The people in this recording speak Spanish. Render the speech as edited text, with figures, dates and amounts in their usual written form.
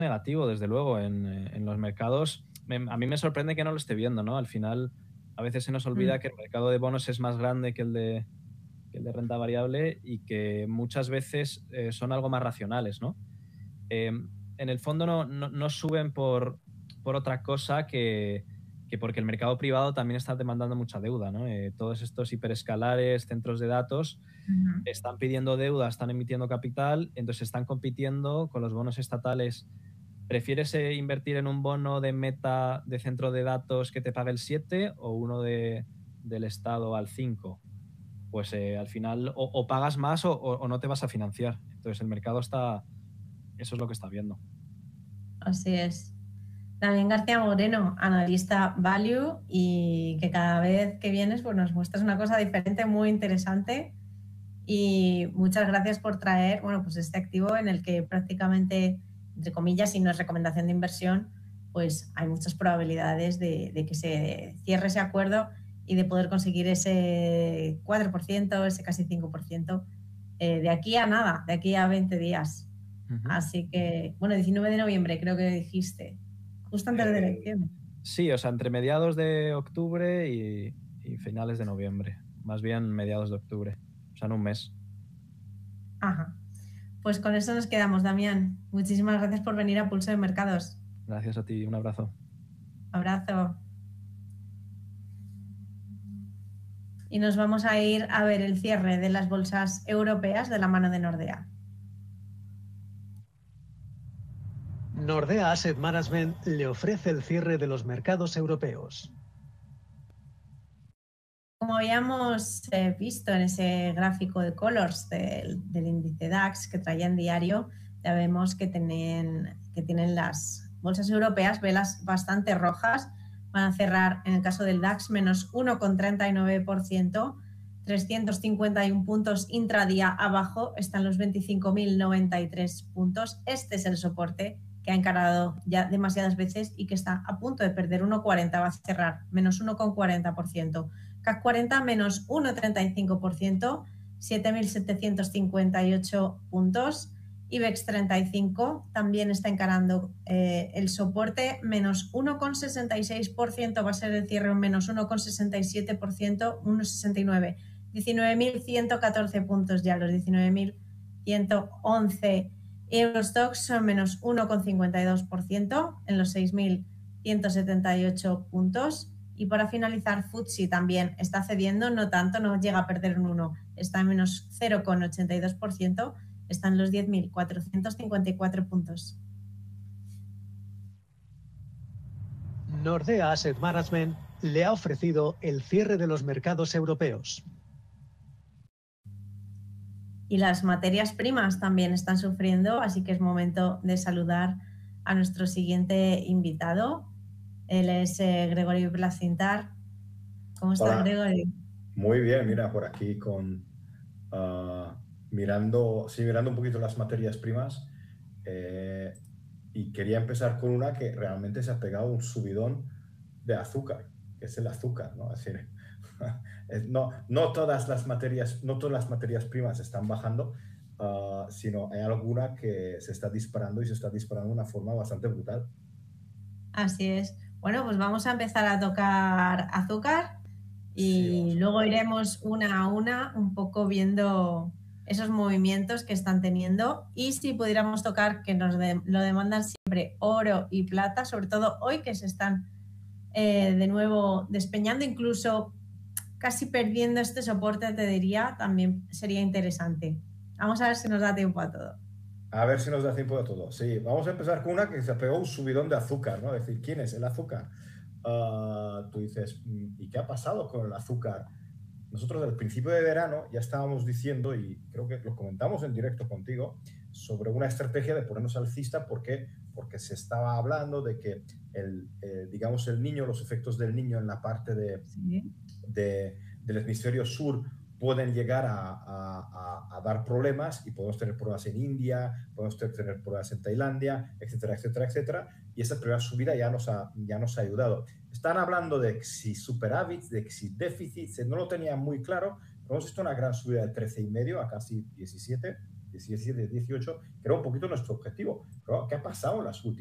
negativo, desde luego, en los mercados. A mí me sorprende que no lo esté viendo, ¿no? Al final, a veces se nos olvida que el mercado de bonos es más grande que el de renta variable y que muchas veces son algo más racionales, ¿no? En el fondo no suben por otra cosa que porque el mercado privado también está demandando mucha deuda, ¿no? Todos estos hiperescalares, centros de datos, están pidiendo deuda, están emitiendo capital, entonces están compitiendo con los bonos estatales. ¿Prefieres invertir en un bono de Meta de centro de datos que te pague el 7 o uno del Estado al 5? Pues al final o pagas más o no te vas a financiar. Entonces el mercado está... Eso es lo que está viendo. Así es. Damián García Moreno, analista Value, y que cada vez que vienes pues nos muestras una cosa diferente, muy interesante. Y muchas gracias por traer, bueno, pues este activo en el que prácticamente, entre comillas, si no es recomendación de inversión, pues hay muchas probabilidades de que se cierre ese acuerdo y de poder conseguir ese 4%, ese casi 5%, de aquí a nada, de aquí a 20 días. Así que, bueno, 19 de noviembre creo que dijiste, justo antes de elecciones. Sí, o sea, entre mediados de octubre y finales de noviembre. Más bien mediados de octubre. O sea, en un mes. Ajá. Pues con eso nos quedamos, Damián. Muchísimas gracias por venir a Pulso de Mercados. Gracias a ti. Un abrazo. Abrazo. Y nos vamos a ir a ver el cierre de las bolsas europeas de la mano de Nordea. Nordea Asset Management le ofrece el cierre de los mercados europeos. Como habíamos visto en ese gráfico de colors del índice DAX que traía en diario, ya vemos que tienen las bolsas europeas velas bastante rojas. Van a cerrar, en el caso del DAX, menos 1,39%, 351 puntos intradía abajo, están los 25.093 puntos. Este es el soporte que ha encarado ya demasiadas veces y que está a punto de perder 1,40, va a cerrar menos 1,40%. CAC 40 menos 1,35%, 7.758 puntos. IBEX 35 también está encarando el soporte, menos 1,66%, va a ser el cierre un menos 1,67%, 1,69%. 19.114 puntos ya, los 19.111. Eurostoxx son menos 1,52% en los 6.178 puntos. Y para finalizar, FTSE también está cediendo, no tanto, no llega a perder un 1, está en menos 0,82%, está en los 10.454 puntos. Nordea Asset Management le ha ofrecido el cierre de los mercados europeos. Y las materias primas también están sufriendo, así que es momento de saludar a nuestro siguiente invitado. Él es Gregorio Placintar. ¿Cómo estás, Gregorio? Muy bien, mira, por aquí mirando un poquito las materias primas, y quería empezar con una que realmente se ha pegado un subidón de azúcar, que es el azúcar, ¿no? Es decir, no todas las materias primas están bajando, sino hay alguna que se está disparando y se está disparando de una forma bastante brutal. Así es. Bueno, pues vamos a empezar a tocar azúcar y luego iremos una a una un poco viendo esos movimientos que están teniendo, y si pudiéramos tocar, que nos lo demandan siempre, oro y plata, sobre todo hoy que se están de nuevo despeñando, incluso casi perdiendo este soporte, te diría, también sería interesante. Vamos a ver si nos da tiempo a todo. A ver si nos da tiempo de todo. Sí, vamos a empezar con una que se pegó un subidón de azúcar, ¿no? Es decir, ¿quién es el azúcar? Tú dices, ¿y qué ha pasado con el azúcar? Nosotros al principio de verano ya estábamos diciendo, y creo que lo comentamos en directo contigo, sobre una estrategia de ponernos alcista. ¿Por qué? Porque se estaba hablando de que digamos el niño, los efectos del niño en la parte del hemisferio sur pueden llegar a dar problemas, y podemos tener problemas en India, podemos tener problemas en Tailandia, etcétera, etcétera, etcétera. Y esa primera subida ya nos ha ayudado. Están hablando de si superávits, de si déficits, no lo tenían muy claro, pero hemos visto una gran subida de 13,5 a casi 17. 17, 18, que era un poquito nuestro objetivo. Pero, ¿qué ha pasado en las últimas?